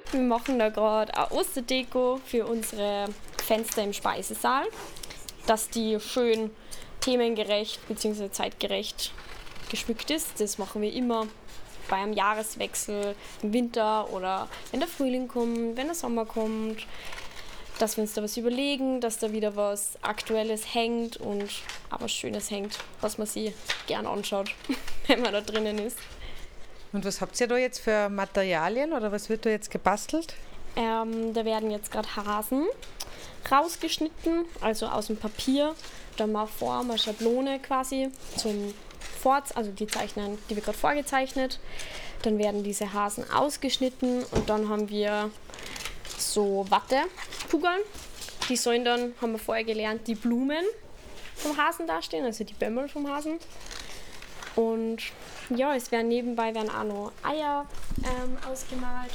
Wir machen da gerade eine Osterdeko für unsere Fenster im Speisesaal, dass die schön themengerecht bzw. zeitgerecht geschmückt ist. Das machen wir immer bei einem Jahreswechsel im Winter oder wenn der Frühling kommt, wenn der Sommer kommt, dass wir uns da was überlegen, dass da wieder was Aktuelles hängt und auch was Schönes hängt, was man sich gern anschaut, wenn man da drinnen ist. Und was habt ihr da jetzt für Materialien oder was wird da jetzt gebastelt? Da werden jetzt gerade Hasen rausgeschnitten, also aus dem Papier. Da haben wir Form, eine Schablone quasi zum also die Zeichnen, die wir gerade vorgezeichnet. Dann werden diese Hasen ausgeschnitten und dann haben wir so Wattekugeln. Die sollen dann, haben wir vorher gelernt, die Blumen vom Hasen dastehen, also die Bämmel vom Hasen. Und ja, es werden nebenbei auch noch Eier ausgemalt,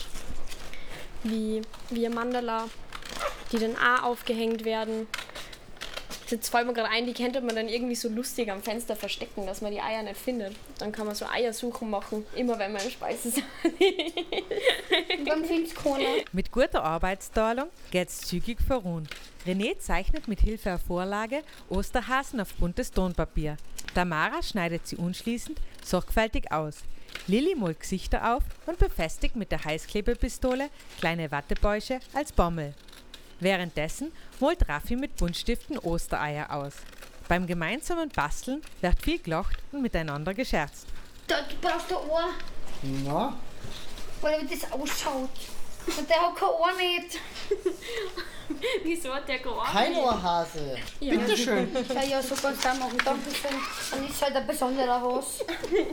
wie ein Mandala, die dann auch aufgehängt werden. Jetzt fällt mir gerade ein, die könnte man dann irgendwie so lustig am Fenster verstecken, dass man die Eier nicht findet. Dann kann man so Eiersuchen machen, immer wenn man im Speisesaal ist. Dann find's keiner. Mit guter Arbeitsteilung geht's zügig voran. René zeichnet mit Hilfe einer Vorlage Osterhasen auf buntes Tonpapier. Tamara schneidet sie anschließend sorgfältig aus. Lilli malt Gesichter auf und befestigt mit der Heißklebepistole kleine Wattebäusche als Bommel. Währenddessen malt Raffi mit Buntstiften Ostereier aus. Beim gemeinsamen Basteln wird viel gelacht und miteinander gescherzt. Da brauchst du Ohr, Na, weil wie das ausschaut. Und der hat kein Ohr nicht. Wieso hat der gearbeitet? kein Ohrhase. Ja. Bitteschön. Ja, so kannst du auch machen. Dankeschön. Dann ist halt ein besonderer Haus.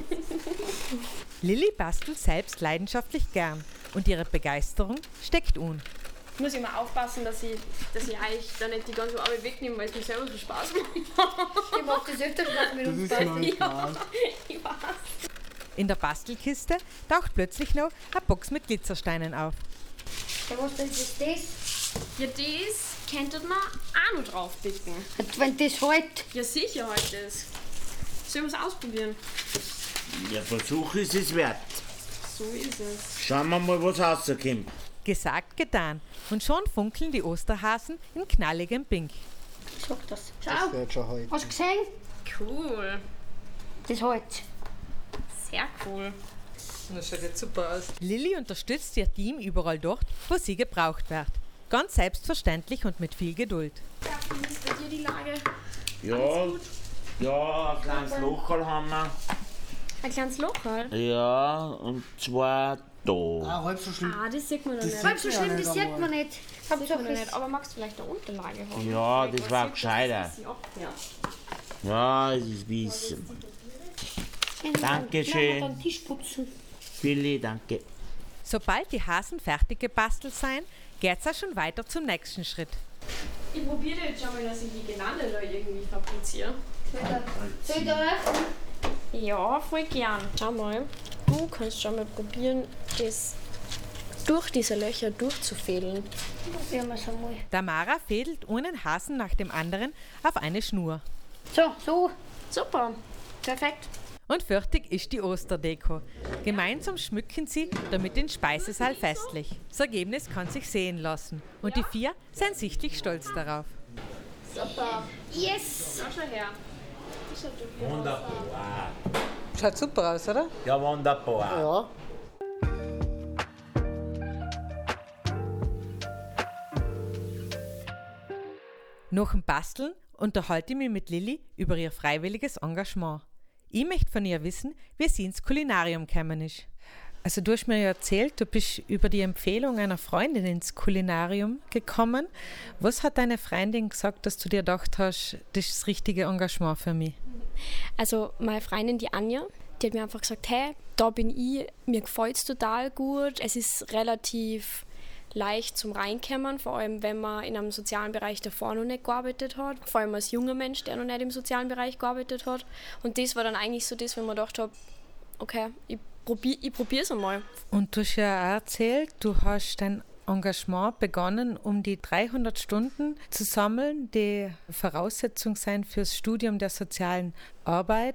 Lilli bastelt selbst leidenschaftlich gern und ihre Begeisterung steckt an. Ich muss immer aufpassen, dass ich eigentlich da nicht die ganze Arbeit wegnehme, weil es mir selber so Spaß macht. Ich mach das öfter Spaß mit Das uns ist beiden. mein Spaß. Ich weiß. In der Bastelkiste taucht plötzlich noch eine Box mit Glitzersteinen auf. Ja, was denn ist das? Ja, das könnte man auch noch drauf picken. Wenn das halt. Ja, sicher halt das. Sollen wir es ausprobieren? Der Versuch ist es wert. So ist es. Schauen wir mal, was rauskommt. Gesagt, getan. Und schon funkeln die Osterhasen in knalligem Pink. Sag das. Das Schau, wird schon heute. hast du gesehen? Cool. Das halt. Sehr cool. Das schaut jetzt super aus. Lilli unterstützt ihr Team überall dort, wo sie gebraucht wird. Ganz selbstverständlich und mit viel Geduld. Wie ist bei dir die Lage? Ja, ein kleines Lochal haben wir. Ein kleines Loch halt. Ja, und zwar da. Ah, halb so schlimm. Ah, das sieht man noch nicht. Halb so ja schlimm, nicht das sieht einmal. man nicht. Das sieht man Hauptsache noch es. nicht. Aber magst du vielleicht eine Unterlage haben? Ja, Vielleicht das war was gescheiter. sieht, dass das abhört. Ja, es ist weiß. Dankeschön. Dann Tisch putzen. Billy, danke. Sobald die Hasen fertig gebastelt sind, geht's auch schon weiter zum nächsten Schritt. Ich probiere jetzt schon mal, dass ich die Gelande da irgendwie fabriziere. Soll ich da öffnen? Ja, voll gern. Schau mal. Du kannst schon mal probieren, das durch diese Löcher durchzufädeln. Probieren wir es einmal. Tamara fädelt einen Hasen nach dem anderen auf eine Schnur. So. Super. Perfekt. Und fertig ist die Osterdeko. Gemeinsam schmücken sie damit den Speisesaal festlich. Das Ergebnis kann sich sehen lassen. Und die 4 sind sichtlich stolz darauf. Super. Yes. Schau schon her. Wunderbar. Schaut super aus, oder? Ja, wunderbar. Ja. Nach dem Basteln unterhalte ich mich mit Lilli über ihr freiwilliges Engagement. Ich möchte von ihr wissen, wie sie ins Kulinarium gekommen ist. Also du hast mir ja erzählt, du bist über die Empfehlung einer Freundin ins Kulinarium gekommen. Was hat deine Freundin gesagt, dass du dir gedacht hast, das ist das richtige Engagement für mich? Also meine Freundin, die Anja, die hat mir einfach gesagt, hey, da bin ich, mir gefällt es total gut. Es ist relativ leicht zum Reinkommen, vor allem wenn man in einem sozialen Bereich davor noch nicht gearbeitet hat. Vor allem als junger Mensch, der noch nicht im sozialen Bereich gearbeitet hat. Und das war dann eigentlich so das, wenn man gedacht habe, okay, ich probiere es einmal. Und du hast ja auch erzählt, du hast dein Engagement begonnen, um die 300 Stunden zu sammeln, die Voraussetzung sein fürs Studium der sozialen Arbeit.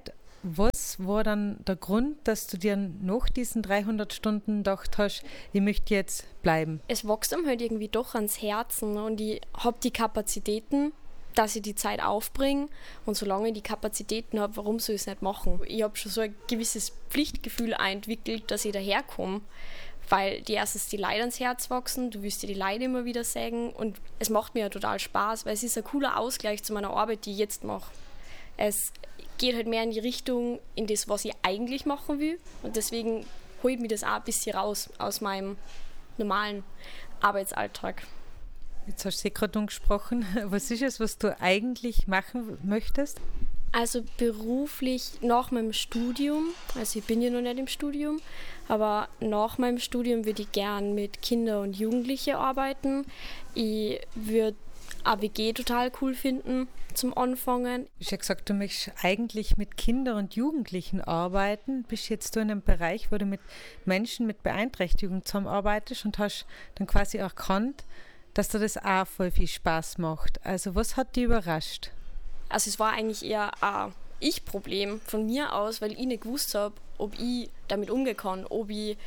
Was war dann der Grund, dass du dir nach diesen 300 Stunden gedacht hast, ich möchte jetzt bleiben? Es wächst einem halt irgendwie doch ans Herzen und ich habe die Kapazitäten, dass ich die Zeit aufbringe, und solange ich die Kapazitäten habe, warum soll ich es nicht machen? Ich habe schon so ein gewisses Pflichtgefühl entwickelt, dass ich daherkomme, weil die erstens die Leute ans Herz wachsen, du wirst dir die Leute immer wieder sagen und es macht mir ja total Spaß, weil es ist ein cooler Ausgleich zu meiner Arbeit, die ich jetzt mache. Es geht halt mehr in die Richtung, in das, was ich eigentlich machen will, und deswegen holt mich das auch ein bisschen raus aus meinem normalen Arbeitsalltag. Jetzt hast du gerade angesprochen. Was ist es, was du eigentlich machen möchtest? Also beruflich nach meinem Studium, also ich bin ja noch nicht im Studium, aber nach meinem Studium würde ich gern mit Kindern und Jugendlichen arbeiten. Ich würde AWG total cool finden zum Anfangen. Du hast ja gesagt, du möchtest eigentlich mit Kindern und Jugendlichen arbeiten. Bist jetzt du in einem Bereich, wo du mit Menschen mit Beeinträchtigung zusammenarbeitest und hast dann quasi erkannt, dass dir das auch voll viel Spaß macht. Also was hat dich überrascht? Also es war eigentlich eher ein Ich-Problem von mir aus, weil ich nicht gewusst habe, ob ich damit umgehen kann, ob ich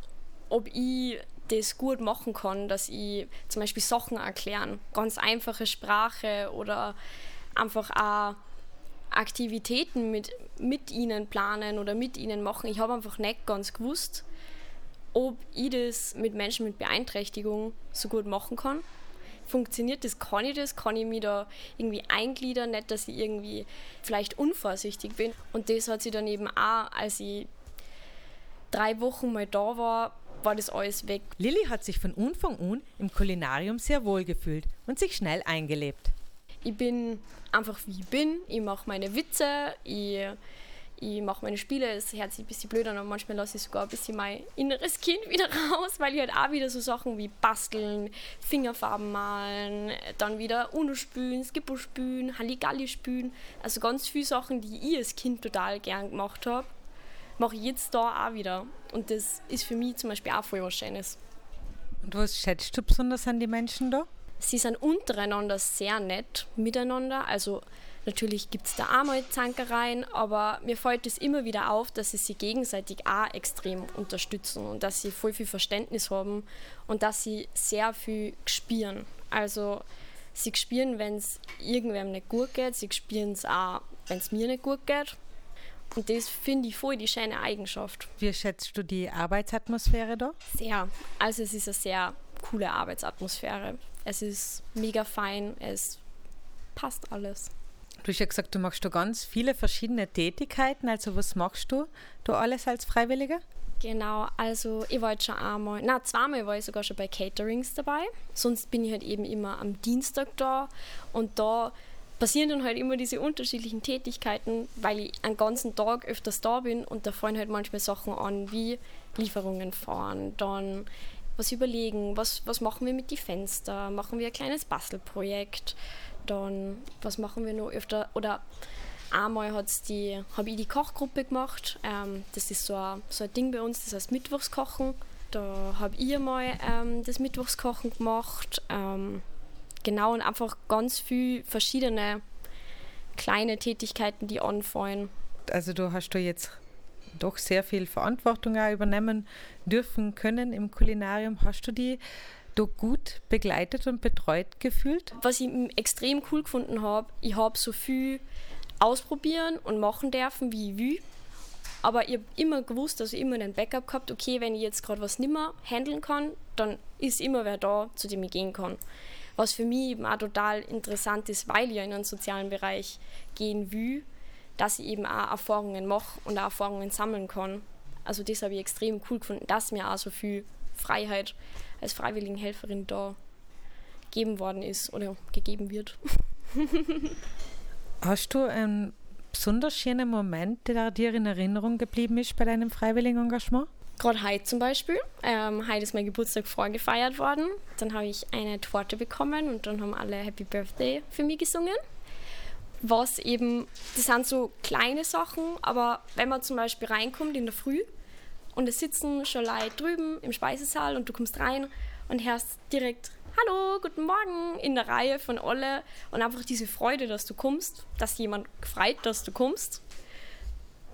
das gut machen kann, dass ich zum Beispiel Sachen erklären, ganz einfache Sprache oder einfach auch Aktivitäten mit ihnen planen oder mit ihnen machen. Ich habe einfach nicht ganz gewusst, ob ich das mit Menschen mit Beeinträchtigung so gut machen kann. Funktioniert das? Kann ich mich da irgendwie eingliedern? Nicht, dass ich irgendwie vielleicht unvorsichtig bin. Und das hat sich dann eben auch, als ich 3 Wochen mal da war das alles weg. Lilly hat sich von Anfang an im Kulinarium sehr wohl gefühlt und sich schnell eingelebt. Ich bin einfach wie ich bin. Ich mache meine Witze, ich mache meine Spiele. Es hört sich ein bisschen blöd an, aber manchmal lasse ich sogar ein bisschen mein inneres Kind wieder raus, weil ich halt auch wieder so Sachen wie basteln, Fingerfarben malen, dann wieder Uno spielen, Skippo spielen, Halligalli spielen. Also ganz viele Sachen, die ich als Kind total gern gemacht habe, mache ich jetzt da auch wieder. Und das ist für mich zum Beispiel auch voll was Schönes. Und was schätzt du besonders an die Menschen da? Sie sind untereinander sehr nett miteinander. Also natürlich gibt es da auch mal Zankereien, aber mir fällt es immer wieder auf, dass sie sich gegenseitig auch extrem unterstützen und dass sie voll viel Verständnis haben und dass sie sehr viel spüren. Also sie spüren, wenn es irgendwem nicht gut geht, sie spüren es auch, wenn es mir nicht gut geht. Und das finde ich voll die schöne Eigenschaft. Wie schätzt du die Arbeitsatmosphäre da? Sehr. Also es ist eine sehr coole Arbeitsatmosphäre. Es ist mega fein, es passt alles. Du hast ja gesagt, du machst da ganz viele verschiedene Tätigkeiten. Also was machst du da alles als Freiwilliger? Genau, also ich war jetzt schon zweimal war ich sogar schon bei Caterings dabei. Sonst bin ich halt eben immer am Dienstag da und da passieren dann halt immer diese unterschiedlichen Tätigkeiten, weil ich einen ganzen Tag öfters da bin und da fallen halt manchmal Sachen an, wie Lieferungen fahren, dann was überlegen, was machen wir mit den Fenstern, machen wir ein kleines Bastelprojekt, dann was machen wir noch öfter, oder einmal habe ich die Kochgruppe gemacht, das ist so ein Ding bei uns, das heißt Mittwochskochen, da habe ich einmal das Mittwochskochen gemacht, genau, und einfach ganz viele verschiedene kleine Tätigkeiten, die anfallen. Also du hast da jetzt doch sehr viel Verantwortung auch übernehmen dürfen können im Kulinarium. Hast du die da gut begleitet und betreut gefühlt? Was ich extrem cool gefunden habe, ich habe so viel ausprobieren und machen dürfen, wie ich will. Aber ich habe immer gewusst, also immer einen Backup gehabt, okay, wenn ich jetzt gerade was nicht mehr handeln kann, dann ist immer wer da, zu dem ich gehen kann. Was für mich eben auch total interessant ist, weil ich ja in einen sozialen Bereich gehen will, dass ich eben auch Erfahrungen mache und auch Erfahrungen sammeln kann. Also das habe ich extrem cool gefunden, dass mir auch so viel Freiheit als Freiwilligenhelferin da gegeben worden ist oder gegeben wird. Hast du einen besonders schönen Moment, der dir in Erinnerung geblieben ist bei deinem Freiwilligenengagement? Gerade heute zum Beispiel. Heute ist mein Geburtstag vorgefeiert worden. Dann habe ich eine Torte bekommen und dann haben alle Happy Birthday für mich gesungen. Das sind so kleine Sachen, aber wenn man zum Beispiel reinkommt in der Früh und es sitzen schon Leute drüben im Speisesaal und du kommst rein und hörst direkt Hallo, guten Morgen in der Reihe von alle und einfach diese Freude, dass du kommst, dass jemand freut, dass du kommst.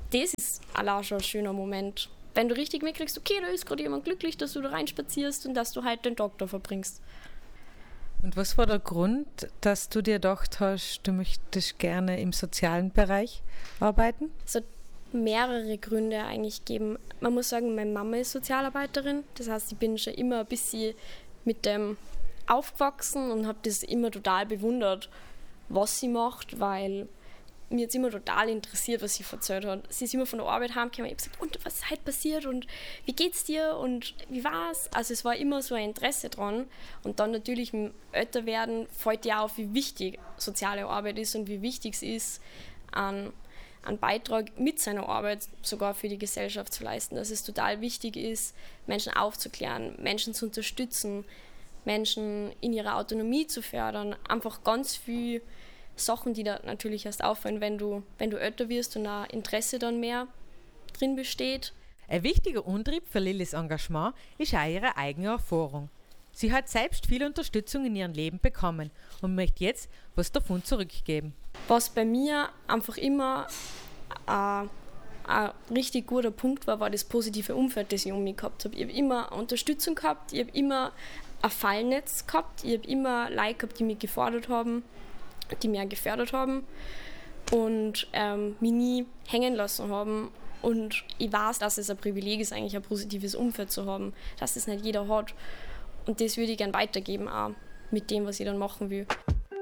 das ist allein schon ein schöner Moment. Wenn du richtig mitkriegst, okay, da ist gerade jemand glücklich, dass du da reinspazierst und dass du halt den Tag da verbringst. Und was war der Grund, dass du dir gedacht hast, du möchtest gerne im sozialen Bereich arbeiten? Es hat mehrere Gründe eigentlich geben. Man muss sagen, meine Mama ist Sozialarbeiterin. Das heißt, ich bin schon immer ein bisschen mit dem aufgewachsen und habe das immer total bewundert, was sie macht, weil mir jetzt immer total interessiert, was sie erzählt hat. Sie ist immer von der Arbeit heimgekommen und ich habe gesagt, und was ist heute passiert und wie geht's dir und wie war's? Also es war immer so ein Interesse dran. Und dann natürlich im Älterwerden fällt ja auf, wie wichtig soziale Arbeit ist und wie wichtig es ist, einen Beitrag mit seiner Arbeit sogar für die Gesellschaft zu leisten. Dass es total wichtig ist, Menschen aufzuklären, Menschen zu unterstützen, Menschen in ihrer Autonomie zu fördern. Einfach ganz viel Sachen, die da natürlich erst auffallen, wenn du älter wirst und ein Interesse dann mehr drin besteht. Ein wichtiger Antrieb für Lillys Engagement ist auch ihre eigene Erfahrung. Sie hat selbst viel Unterstützung in ihrem Leben bekommen und möchte jetzt was davon zurückgeben. Was bei mir einfach immer ein richtig guter Punkt war das positive Umfeld, das ich um mich gehabt habe. Ich habe immer Unterstützung gehabt, ich habe immer ein Fallnetz gehabt, ich habe immer Leute gehabt, die mich gefordert haben, die mich auch gefördert haben und mich nie hängen lassen haben. Und ich weiß, dass es ein Privileg ist, eigentlich ein positives Umfeld zu haben, dass das nicht jeder hat. Und das würde ich gerne weitergeben, auch mit dem, was ich dann machen will.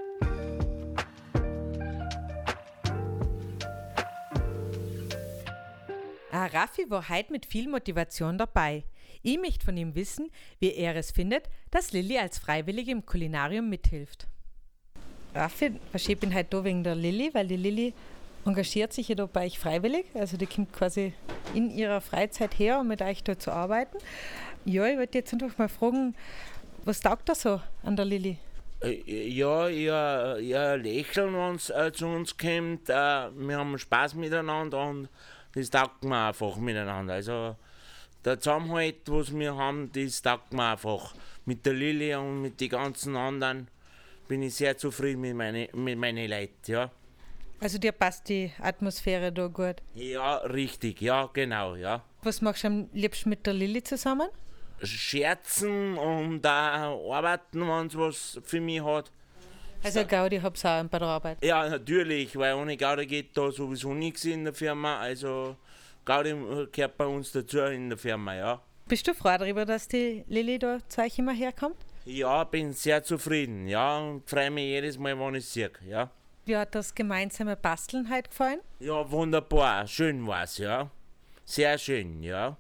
Raffi war heute mit viel Motivation dabei. Ich möchte von ihm wissen, wie er es findet, dass Lilly als Freiwillige im Kulinarium mithilft. Raffi, ich bin heute da wegen der Lilly, weil die Lilly engagiert sich ja da bei euch freiwillig. Also die kommt quasi in ihrer Freizeit her, um mit euch da zu arbeiten. Ja, ich wollte jetzt einfach mal fragen, was taugt da so an der Lilly? Ja, ihr Lächeln, wenn es zu uns kommt. Wir haben Spaß miteinander und das taugt mir einfach miteinander. Also der Zusammenhalt, was wir haben, das taugt mir einfach. Mit der Lilly und mit den ganzen anderen bin ich sehr zufrieden mit meinen Leuten, ja. Also dir passt die Atmosphäre da gut? Ja, richtig, ja, genau, ja. Was machst du am liebsten mit der Lilly zusammen? Scherzen und auch arbeiten, wenn es was für mich hat. Also Gaudi hab's auch bei der Arbeit? Ja, natürlich, weil ohne Gaudi geht da sowieso nichts in der Firma. Also Gaudi gehört bei uns dazu in der Firma, ja. Bist du froh darüber, dass die Lilly da zu euch immer herkommt? Ja, bin sehr zufrieden, ja, und freue mich jedes Mal, wenn ich sie sehe, ja. Wie hat das gemeinsame Basteln heute gefallen? Ja, wunderbar, schön war's, ja. Sehr schön, ja.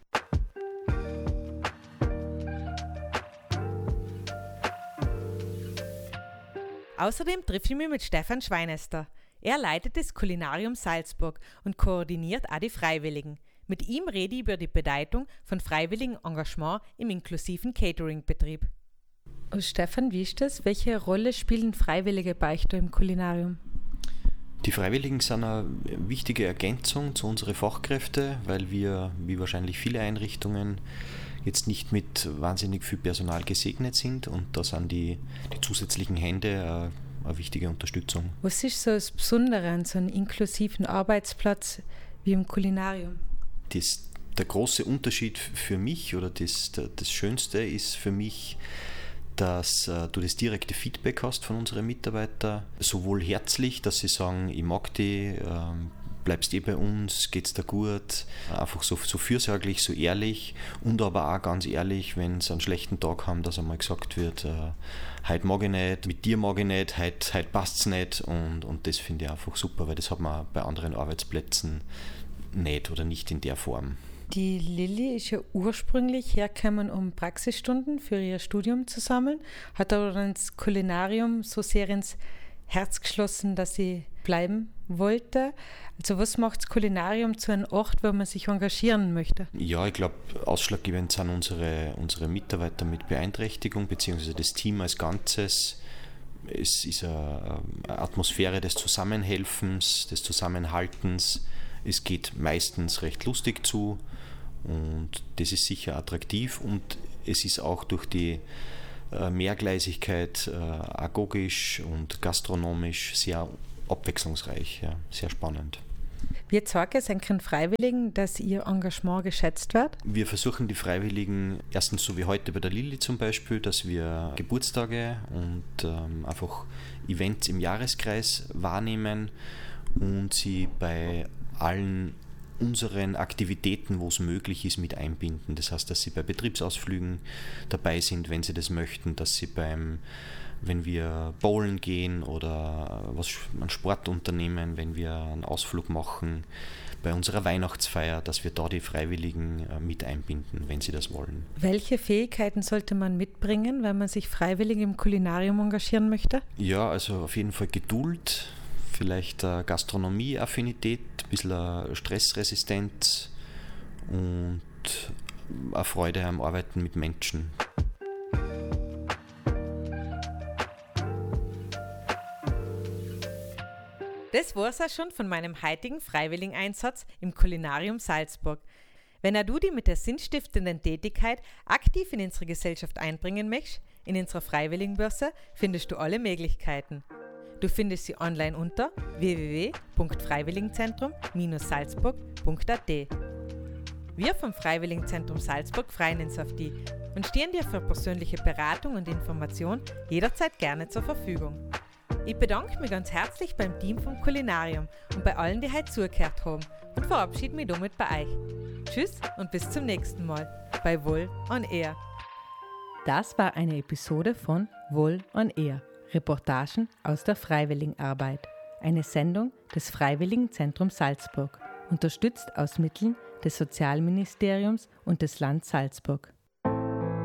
Außerdem treffe ich mich mit Stefan Schweinester. Er leitet das Kulinarium Salzburg und koordiniert auch die Freiwilligen. Mit ihm rede ich über die Bedeutung von freiwilligem Engagement im inklusiven Catering-Betrieb. Stefan, wie ist das? Welche Rolle spielen Freiwillige bei euch da im Kulinarium? Die Freiwilligen sind eine wichtige Ergänzung zu unseren Fachkräften, weil wir, wie wahrscheinlich viele Einrichtungen, jetzt nicht mit wahnsinnig viel Personal gesegnet sind und da sind die zusätzlichen Hände eine wichtige Unterstützung. Was ist so das Besondere an so einem inklusiven Arbeitsplatz wie im Kulinarium? Der große Unterschied für mich oder das Schönste ist für mich, dass du das direkte Feedback hast von unseren Mitarbeitern, sowohl herzlich, dass sie sagen, ich mag dich, bleibst bei uns, geht's dir gut, einfach so fürsorglich, so ehrlich und aber auch ganz ehrlich, wenn sie einen schlechten Tag haben, dass einmal gesagt wird, heute mag ich nicht, mit dir mag ich nicht, heute passt's nicht und das finde ich einfach super, weil das hat man bei anderen Arbeitsplätzen nicht oder nicht in der Form. Die Lilly ist ja ursprünglich hergekommen, um Praxisstunden für ihr Studium zu sammeln, hat aber dann das Kulinarium so sehr ins Herz geschlossen, dass sie bleiben wollte. Also was macht das Kulinarium zu einem Ort, wo man sich engagieren möchte? Ja, ich glaube, ausschlaggebend sind unsere Mitarbeiter mit Beeinträchtigung, beziehungsweise das Team als Ganzes. Es ist eine Atmosphäre des Zusammenhelfens, des Zusammenhaltens. Es geht meistens recht lustig zu und das ist sicher attraktiv und es ist auch durch die Mehrgleisigkeit agogisch und gastronomisch sehr abwechslungsreich, ja, sehr spannend. Wie zeigt es den Freiwilligen, dass ihr Engagement geschätzt wird? Wir versuchen die Freiwilligen erstens so wie heute bei der Lilly zum Beispiel, dass wir Geburtstage und einfach Events im Jahreskreis wahrnehmen und sie bei allen unseren Aktivitäten, wo es möglich ist, mit einbinden. Das heißt, dass sie bei Betriebsausflügen dabei sind, wenn sie das möchten, dass sie wenn wir bowlen gehen oder einen Sport unternehmen, wenn wir einen Ausflug machen, bei unserer Weihnachtsfeier, dass wir da die Freiwilligen mit einbinden, wenn sie das wollen. Welche Fähigkeiten sollte man mitbringen, wenn man sich freiwillig im Kulinarium engagieren möchte? Ja, also auf jeden Fall Geduld, vielleicht Gastronomie-Affinität, ein bisschen Stressresistenz und eine Freude am Arbeiten mit Menschen. Das war's auch schon von meinem heutigen Freiwilligeneinsatz im Kulinarium Salzburg. Wenn auch du dich mit der sinnstiftenden Tätigkeit aktiv in unsere Gesellschaft einbringen möchtest, in unserer Freiwilligenbörse findest du alle Möglichkeiten. Du findest sie online unter www.freiwilligenzentrum-salzburg.at. Wir vom Freiwilligenzentrum Salzburg freuen uns auf dich und stehen dir für persönliche Beratung und Information jederzeit gerne zur Verfügung. Ich bedanke mich ganz herzlich beim Team vom Kulinarium und bei allen, die heute zugehört haben und verabschiede mich damit bei euch. Tschüss und bis zum nächsten Mal bei Wohl on Air. Das war eine Episode von Wohl on Air, Reportagen aus der Freiwilligenarbeit. Eine Sendung des Freiwilligenzentrums Salzburg, unterstützt aus Mitteln des Sozialministeriums und des Landes Salzburg.